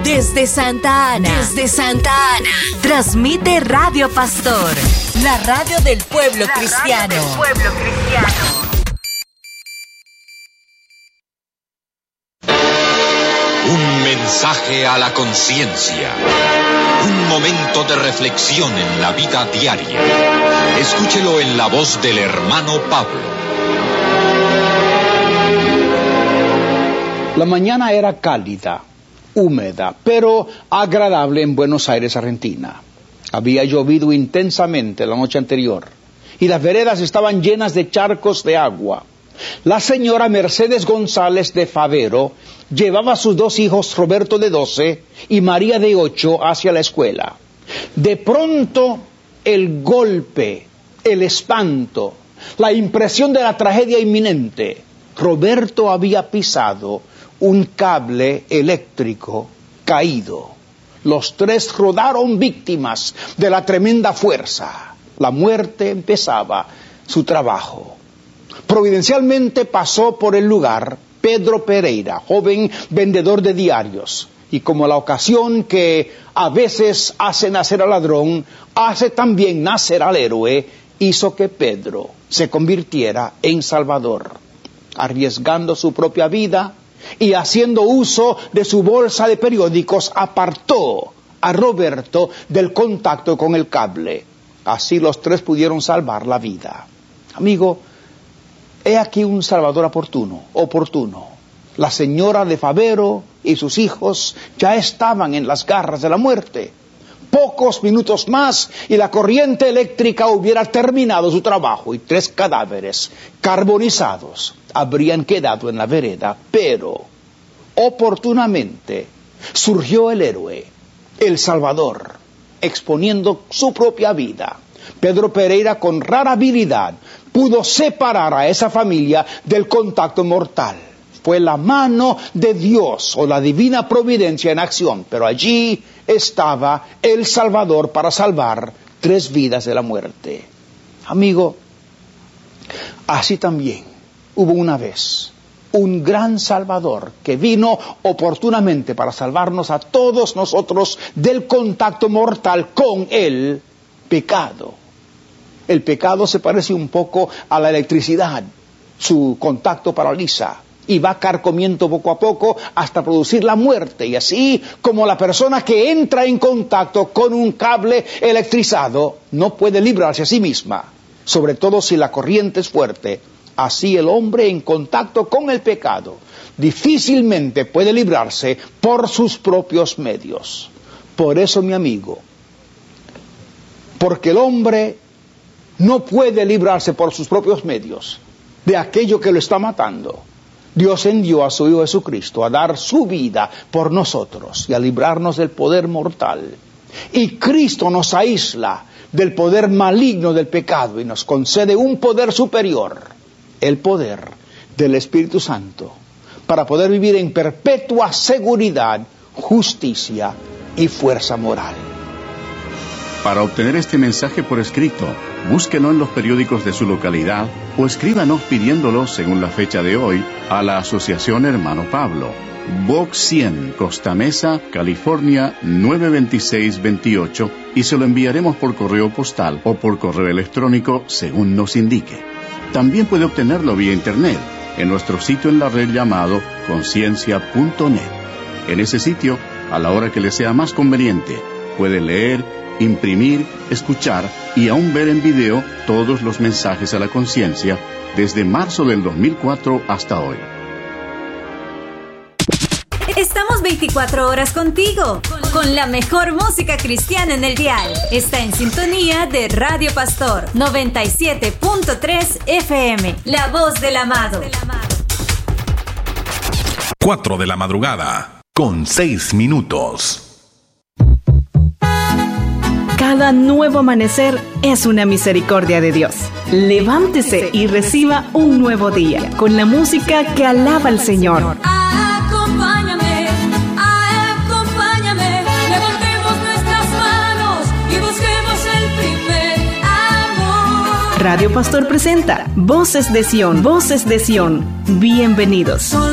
Desde Santa Ana, transmite Radio Pastor, la radio del pueblo cristiano. Un mensaje a la conciencia. Un momento de reflexión en la vida diaria. Escúchelo en la voz del hermano Pablo. La mañana era cálida, húmeda, pero agradable en Buenos Aires, Argentina. Había llovido intensamente la noche anterior y las veredas estaban llenas de charcos de agua. La señora Mercedes González de Favero llevaba a sus dos hijos, Roberto de 12 y María de 8, hacia la escuela. De pronto, el golpe, el espanto, la impresión de la tragedia inminente. Roberto había pisado un cable eléctrico caído. Los tres rodaron víctimas de la tremenda fuerza. La muerte empezaba su trabajo. Providencialmente pasó por el lugar Pedro Pereira, joven vendedor de diarios. Y como la ocasión que a veces hace nacer al ladrón, hace también nacer al héroe, hizo que Pedro se convirtiera en salvador. Arriesgando su propia vida y haciendo uso de su bolsa de periódicos, apartó a Roberto del contacto con el cable. Así los tres pudieron salvar la vida. Amigo, he aquí un salvador oportuno. La señora de Favero y sus hijos ya estaban en las garras de la muerte. Pocos minutos más y la corriente eléctrica hubiera terminado su trabajo y tres cadáveres carbonizados habrían quedado en la vereda. Pero oportunamente surgió el héroe, el Salvador, exponiendo su propia vida. Pedro Pereira, con rara habilidad, pudo separar a esa familia del contacto mortal. Fue la mano de Dios o la divina providencia en acción, pero allí estaba el Salvador para salvar tres vidas de la muerte. Amigo, así también hubo una vez un gran Salvador que vino oportunamente para salvarnos a todos nosotros del contacto mortal con el pecado. El pecado se parece un poco a la electricidad. Su contacto paraliza y va carcomiendo poco a poco hasta producir la muerte. Y así como la persona que entra en contacto con un cable electrizado no puede librarse a sí misma, sobre todo si la corriente es fuerte, así el hombre en contacto con el pecado difícilmente puede librarse por sus propios medios. Por eso, mi amigo, porque el hombre no puede librarse por sus propios medios de aquello que lo está matando, Dios envió a su Hijo Jesucristo a dar su vida por nosotros y a librarnos del poder mortal. Y Cristo nos aísla del poder maligno del pecado y nos concede un poder superior, el poder del Espíritu Santo, para poder vivir en perpetua seguridad, justicia y fuerza moral. Para obtener este mensaje por escrito, búsquelo en los periódicos de su localidad o escríbanos pidiéndolo según la fecha de hoy a la Asociación Hermano Pablo, Box 100, Costa Mesa, California 92628, y se lo enviaremos por correo postal o por correo electrónico según nos indique. También puede obtenerlo vía internet en nuestro sitio en la red llamado conciencia.net. En ese sitio, a la hora que le sea más conveniente, puede leer, imprimir, escuchar y aún ver en video todos los mensajes a la conciencia desde marzo del 2004 hasta hoy. Estamos 24 horas contigo, con la mejor música cristiana en el dial. Está en sintonía de Radio Pastor 97.3 FM, la voz del amado. 4 de la madrugada, con 6 minutos. Cada nuevo amanecer es una misericordia de Dios. Levántese y reciba un nuevo día con la música que alaba al Señor. Acompáñame, levantemos nuestras manos y busquemos el primer amor. Radio Pastor presenta Voces de Sion, Voces de Sion. Bienvenidos.